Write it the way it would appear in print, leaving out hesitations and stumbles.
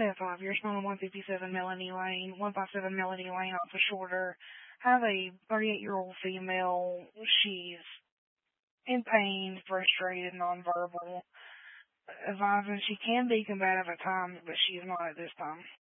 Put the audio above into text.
Smith, 5 years, from 157 Melanie Lane, 157 Melanie Lane off of Shorter. Have a 38-year-old female. She's in pain, frustrated, nonverbal. Advising she can be combative at times, but she's not at this time.